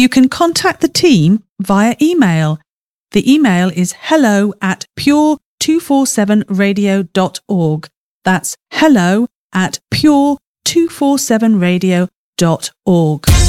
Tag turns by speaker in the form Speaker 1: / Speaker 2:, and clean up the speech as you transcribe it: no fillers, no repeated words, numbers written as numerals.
Speaker 1: You can contact the team via email. The email is hello@pure247radio.org. That's hello@pure247radio.org.